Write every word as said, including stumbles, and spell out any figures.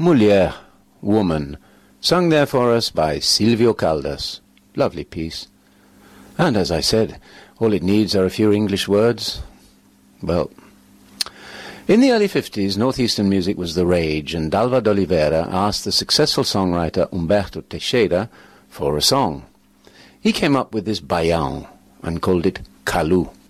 Mulher, Woman, sung there for us by Silvio Caldas. Lovely piece. And as I said, all it needs are a few English words. Well, in the early fifties, northeastern music was the rage, and Dalva de Oliveira asked the successful songwriter Humberto Teixeira for a song. He came up with this baião and called it Calu.